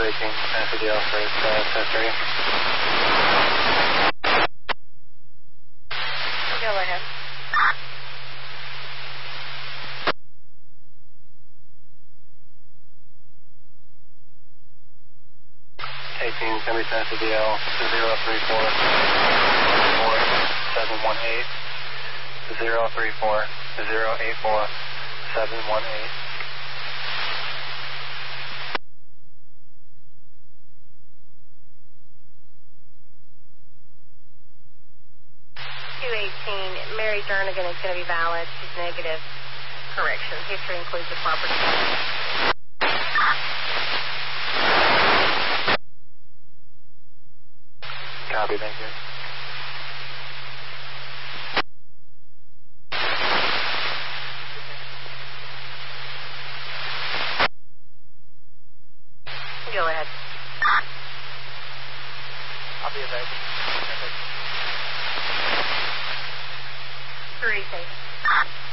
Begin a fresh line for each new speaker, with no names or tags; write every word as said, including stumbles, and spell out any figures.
eighteen, after the L for uh, test three.
Go ahead.
eighteen, can be sent to D L to zero three four four seven one eight, zero three four zero eight four seven one eight.
two eighteen, Mary Jernigan is going to be valid. She's negative. Correction. History includes the property.
Copy, thank you.
Go ahead.
I'll be available.
three eighteen.